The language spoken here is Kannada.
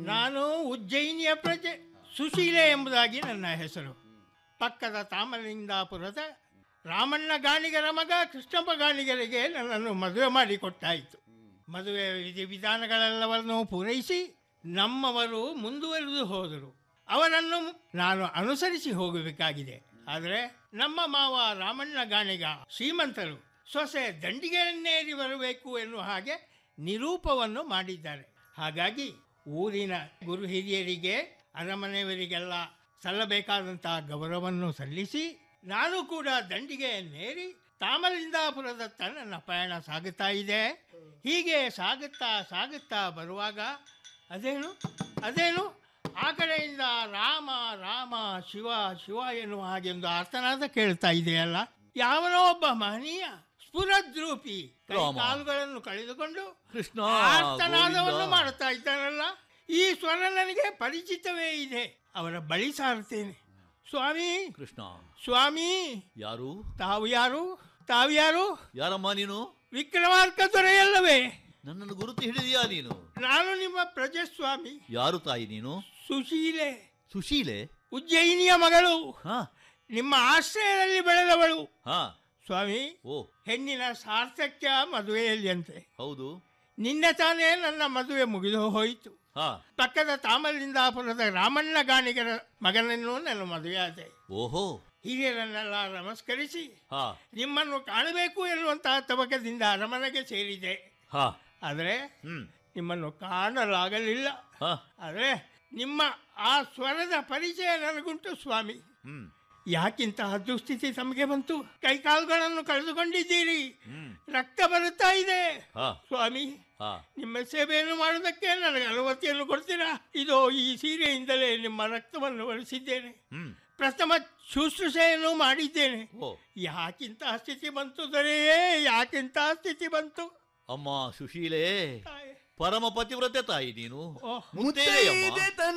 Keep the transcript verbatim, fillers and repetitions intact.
ನಾನು ಉಜ್ಜಯಿನಿಯ ಪ್ರಜೆ, ಸುಶೀಲೆ ಎಂಬುದಾಗಿ ನನ್ನ ಹೆಸರು. ಪಕ್ಕದ ತಾಮಲಿಂಗಾಪುರದ ರಾಮಣ್ಣ ಗಾಣಿಗರ ಮಗ ಕೃಷ್ಣಪ್ಪ ಗಾಣಿಗರಿಗೆ ನನ್ನನ್ನು ಮದುವೆ ಮಾಡಿಕೊಟ್ಟಾಯಿತು. ಮದುವೆ ವಿಧಿ ವಿಧಾನಗಳೆಲ್ಲವನ್ನು ಪೂರೈಸಿ ನಮ್ಮವರು ಮುಂದುವರೆದು ಹೋದರು. ಅವರನ್ನು ನಾನು ಅನುಸರಿಸಿ ಹೋಗಬೇಕಾಗಿದೆ. ಆದರೆ ನಮ್ಮ ಮಾವ ರಾಮಣ್ಣ ಗಾಣಿಗ ಶ್ರೀಮಂತರು, ಸೊಸೆ ದಂಡಿಗೆಯನ್ನೇರಿ ಬರಬೇಕು ಎನ್ನುವ ಹಾಗೆ ನಿರೂಪವನ್ನು ಮಾಡಿದ್ದಾರೆ. ಹಾಗಾಗಿ ಊರಿನ ಗುರು ಹಿರಿಯರಿಗೆ, ಅರಮನೆಯವರಿಗೆಲ್ಲ ಸಲ್ಲಬೇಕಾದಂತಹ ಗೌರವವನ್ನು ಸಲ್ಲಿಸಿ ನಾನು ಕೂಡ ದಂಡಿಗೆಯನ್ನೇರಿ ತಾಮಲಿಂದಾಪುರದತ್ತ ನನ್ನ ಪಯಣ ಸಾಗುತ್ತಾ ಇದೆ. ಹೀಗೆ ಸಾಗುತ್ತಾ ಸಾಗುತ್ತಾ ಬರುವಾಗ ಅದೇನು ಅದೇನು ಆ ಕಡೆಯಿಂದ ರಾಮ ರಾಮ ಶಿವ ಶಿವ ಎನ್ನುವ ಹಾಗೆ ಒಂದು ಆರ್ತನಾದ ಕೇಳ್ತಾ ಇದೆಯಲ್ಲ. ಯಾವನೋ ಒಬ್ಬ ಮಹನೀಯ ಸ್ಫುರದ್ರೂಪಿ ಕಾಲುಗಳನ್ನು ಕಳೆದುಕೊಂಡು ಕೃಷ್ಣ ಆರ್ತನಾದವನ್ನು ಮಾಡುತ್ತಾ ಇದ್ದಾನಲ್ಲ. ಈ ಸ್ವರ ನನಗೆ ಪರಿಚಿತವೇ ಇದೆ. ಅವರ ಬಳಿ ಸಾರುತ್ತೇನೆ. ಸ್ವಾಮಿ ಕೃಷ್ಣ, ಸ್ವಾಮಿ. ಯಾರು ತಾವು ಯಾರು ತಾವು ಯಾರು ಯಾರಮ್ಮ ನೀನು? ವಿಕ್ರಮಾರ್ಕ ದೊರೆಯಲ್ಲವೇ? ನನ್ನನ್ನು ಗುರುತು ಹಿಡಿದಿಯಾ ನೀನು? ನಾನು ನಿಮ್ಮ ಪ್ರಜೆ ಸ್ವಾಮಿ. ಯಾರು ತಾಯಿ ನೀನು? ಸುಶೀಲೆ. ಸುಶೀಲೆ? ಉಜ್ಜಯಿನಿಯ ಮಗಳು. ಹಾ, ನಿಮ್ಮ ಆಶ್ರಯದಲ್ಲಿ ಬೆಳೆದವಳು. ಹಾ ಸ್ವಾಮಿ, ಓ, ಹೆಣ್ಣಿನ ಸಾರ್ಥಕ್ಯ ಮದುವೆಯಲ್ಲಿ ಅಂತೆ. ಹೌದು. ನಿನ್ನೆ ತಾನೇ ನನ್ನ ಮದುವೆ ಮುಗಿದು ಹೋಯಿತು. ಹಾ, ಪಕ್ಕದ ತಾಮಲಿಂದಾಪುರದ ರಾಮಣ್ಣ ಗಾಣಿಗರ ಮಗನನ್ನು ನನ್ನ ಮದುವೆಯಾದೆ. ಓಹೋ. ಹಿರಿಯರನ್ನೆಲ್ಲ ನಮಸ್ಕರಿಸಿ ಹಾ, ನಿಮ್ಮನ್ನು ಕಾಣಬೇಕು ಎನ್ನುವಂತಹ ತವಕದಿಂದ ಅರಮನೆಗೆ ಸೇರಿದೆ. ಹಾ, ಆದರೆ ಹ್ಮ್, ನಿಮ್ಮನ್ನು ಕಾಣಲಾಗಲಿಲ್ಲ. ಹಾ, ಆದರೆ ನಿಮ್ಮ ಆ ಸ್ವರದ ಪರಿಚಯ ನನಗುಂಟು ಸ್ವಾಮಿ. ಹ್ಮ್, ಯಾಕಿಂತಹ ದುಸ್ಥಿತಿ ತಮಗೆ ಬಂತು? ಕೈಕಾಲುಗಳನ್ನು ಕಳೆದುಕೊಂಡಿದ್ದೀರಿ, ಹ್ಮ್, ರಕ್ತ ಬರುತ್ತಾ ಇದೆ. ಹಾ, ಸ್ವಾಮಿ, ಹಾ, ನಿಮ್ಮ ಸೇವೆಯನ್ನು ಮಾಡುವುದಕ್ಕೆ ನನಗೆ ಅನುಮತಿಯನ್ನು ಕೊಡ್ತೀರಾ? ಇದೋ ಈ ಸೀರೆಯಿಂದಲೇ ನಿಮ್ಮ ರಕ್ತವನ್ನು ಒರೆಸಿದ್ದೇನೆ, ಹ್ಮ್, ಪ್ರಥಮ ಶುಶ್ರೂಷೆಯನ್ನು ಮಾಡಿದ್ದೇನೆ. ಓ, ಯಾಕಿಂತಹ ಸ್ಥಿತಿ ಬಂತು ದೊರೆಯೇ? ಯಾಕಿಂತಹ ಸ್ಥಿತಿ ಬಂತು? ಅಮ್ಮ ಸುಶೀಲೆ, ತಾಯಿ. ಪರಮ ಪತಿವ್ರತೆ ತಾಯಿ ನೀನು. ಓಹ್. ಮುತ್ತೈದೆಯಮ್ಮ.